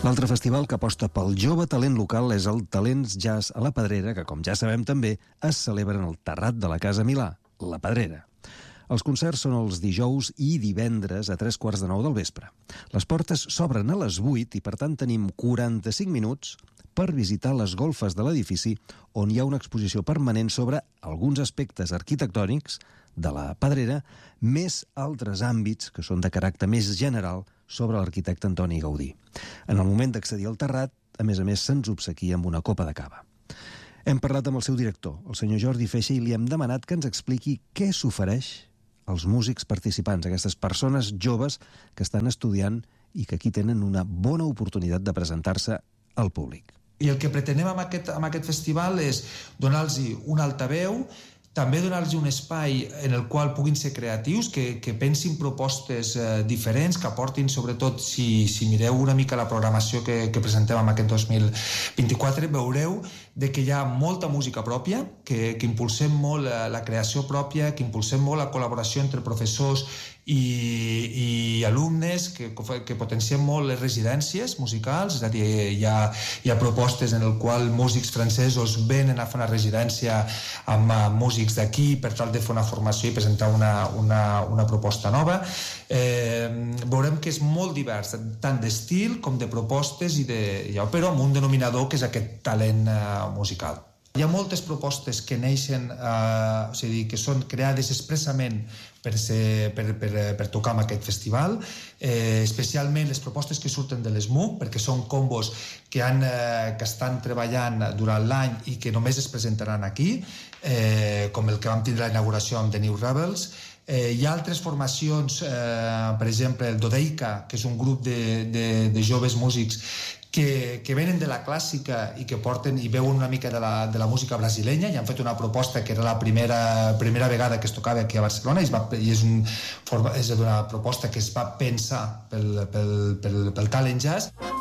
L'altre festival que aposta pel jove talent local és el Talents Jazz a la Pedrera, que, com ja sabem també, es celebra en el terrat de la Casa Milà, la Pedrera. Els concerts són els dijous i divendres a 3:15 del vespre. Les portes s'obren a les 8 i, per tant, tenim 45 minuts per visitar les golfes de l'edifici, on hi ha una exposició permanent sobre alguns aspectes arquitectònics de la Pedrera, més altres àmbits que són de caràcter més general sobre l'arquitecte Antoni Gaudí. En el moment d'accedir al terrat, a més, se'ns obsequia amb una copa de cava. Hem parlat amb el seu director, el senyor Jordi Feixa, i li hem demanat que ens expliqui què s'ofereix als músics participants, aquestes persones joves que estan estudiant i que aquí tenen una bona oportunitat de presentar-se al públic. I el que pretenem amb aquest festival és donar-los un altaveu, també donar-los un espai en el qual puguin ser creatius, que pensin propostes diferents, que aportin, sobretot, si mireu una mica la programació que presentem en aquest 2024, veureu que hi ha molta música pròpia, que impulsem molt la creació pròpia, que impulsem molt la col·laboració entre professors i alumnes, que potenciem molt les residències musicals, és a dir, hi ha propostes en el qual músics francesos venen a fer una residència amb músics d'aquí per tal de fer una formació i presentar una proposta nova. Veurem que és molt divers, tant d'estil com de propostes, però amb un denominador que és aquest talent musical. Hi ha moltes propostes que neixen, que són creades expressament per tocar en aquest festival, especialment les propostes que surten de l'ESMUC, perquè són combos que estan treballant durant l'any i que només es presentaran aquí, com el que vam tindre a la inauguració amb The New Rebels. Hi ha altres formacions, per exemple el Dodeica, que és un grup de joves músics que venen de la clàssica i que porten i veuen una mica de la música brasilenya, i han fet una proposta que era la primera vegada que es tocava aquí a Barcelona, i és una proposta que es va pensar pel talent jazz.